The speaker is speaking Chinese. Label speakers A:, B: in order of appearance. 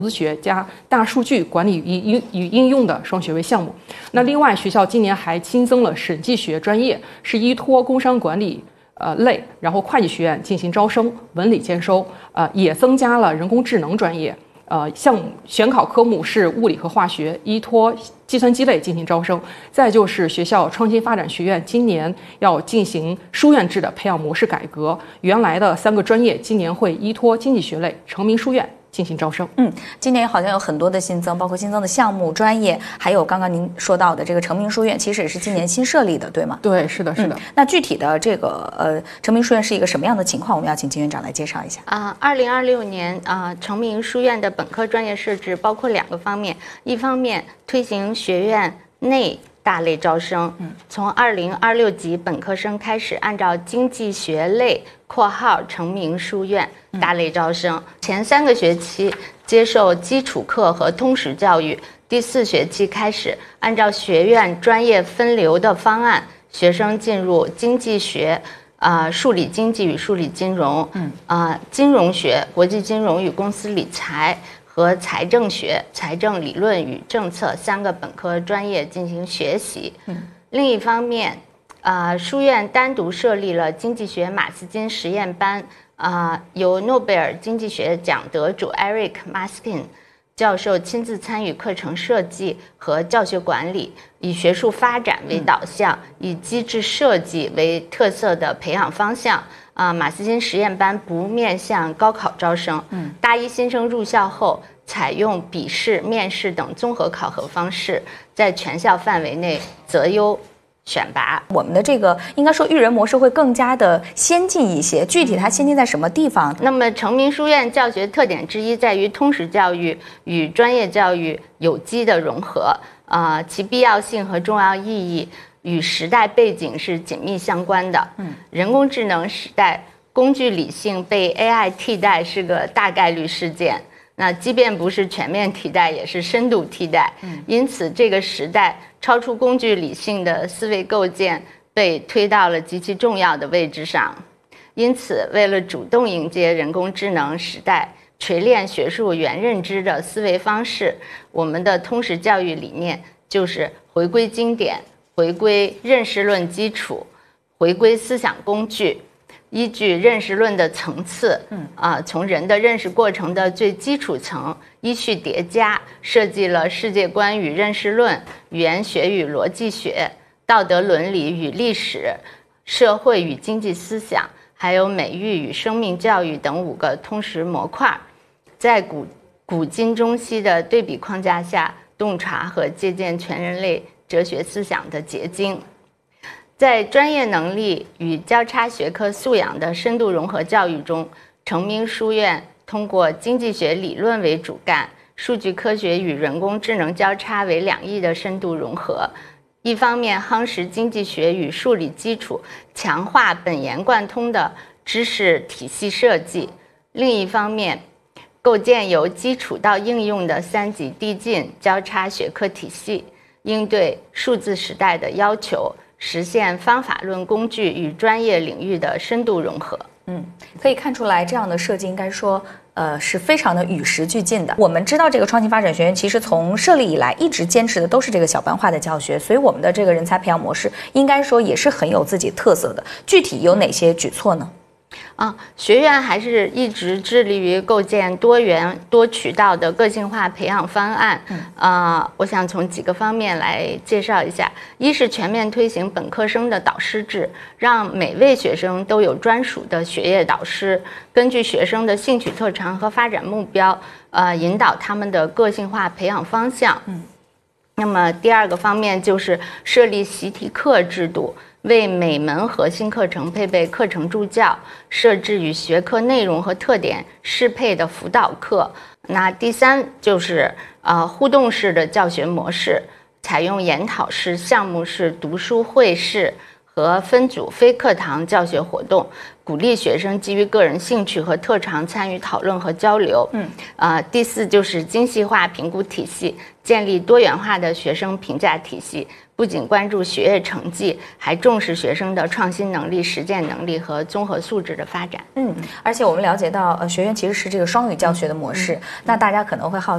A: 投资学加大数据管理与应用的双学位项目。那另外，学校今年还新增了审计学专业，是依托工商管理类，然后会计学院进行招生，文理兼收。也增加了人工智能专业。项目选考科目是物理和化学，依托计算机类进行招生。再就是学校创新发展学院今年要进行书院制的培养模式改革，原来的3个专业今年会依托经济学类、成名书院进行招生。
B: 今年好像有很多的新增，包括新增的项目、专业，还有刚刚您说到的这个成名书院，其实也是今年新设立的，对吗？
A: 对，是的，是的。
B: 那具体的这个成名书院是一个什么样的情况？我们要请金院长来介绍一下。
C: 2026年成名书院的本科专业设置包括2个方面，一方面推行学院内大类招生，从2026级本科生开始，按照经济学类（括号成名书院）大类招生。前3个学期接受基础课和通识教育，第4学期开始按照学院专业分流的方案，学生进入经济学、数理经济与数理金融，金融学、国际金融与公司理财。和财政学、财政理论与政策3个本科专业进行学习。另一方面，书院单独设立了经济学马斯金实验班，由诺贝尔经济学奖得主 Eric Maskin 教授亲自参与课程设计和教学管理，以学术发展为导向，以机制设计为特色的培养方向。马斯金实验班不面向高考招生，大一新生入校后采用笔试、面试等综合考核方式，在全校范围内择优选拔。
B: 我们的这个应该说育人模式会更加的先进一些，具体它先进在什么地方？
C: 那么成名书院教学特点之一在于通识教育与专业教育有机的融合，其必要性和重要意义与时代背景是紧密相关的。人工智能时代，工具理性被 AI 替代是个大概率事件。那即便不是全面替代，也是深度替代。因此，这个时代超出工具理性的思维构建被推到了极其重要的位置上。因此，为了主动迎接人工智能时代，锤炼学术原认知的思维方式，我们的通识教育理念就是回归经典。回归认识论基础，回归思想工具，依据认识论的层次，从人的认识过程的最基础层依序叠加，设计了世界观与认识论、语言学与逻辑学、道德伦理与历史、社会与经济思想，还有美育与生命教育等5个通识模块，在古今中西的对比框架下，洞察和借鉴全人类哲学思想的结晶。在专业能力与交叉学科素养的深度融合教育中，成名书院通过经济学理论为主干，数据科学与人工智能交叉为两翼的深度融合，一方面夯实经济学与数理基础，强化本研贯通的知识体系设计，另一方面构建由基础到应用的3级递进交叉学科体系，应对数字时代的要求，实现方法论工具与专业领域的深度融合。
B: 可以看出来，这样的设计应该说，是非常的与时俱进的。我们知道，这个创新发展学院其实从设立以来，一直坚持的都是这个小班化的教学，所以我们的这个人才培养模式，应该说也是很有自己特色的。具体有哪些举措呢？
C: 学院还是一直致力于构建多元多渠道的个性化培养方案。我想从几个方面来介绍一下。一是全面推行本科生的导师制，让每位学生都有专属的学业导师，根据学生的兴趣特长和发展目标，引导他们的个性化培养方向。那么第二个方面就是设立习题课制度，为每门核心课程配备课程助教，设置与学科内容和特点适配的辅导课。那第三就是互动式的教学模式，采用研讨式、项目式、读书会式和分组非课堂教学活动，鼓励学生基于个人兴趣和特长参与讨论和交流。第四就是精细化评估体系，建立多元化的学生评价体系，不仅关注学业成绩，还重视学生的创新能力、实践能力和综合素质的发展。
B: 而且我们了解到，学院其实是这个双语教学的模式。那大家可能会好奇。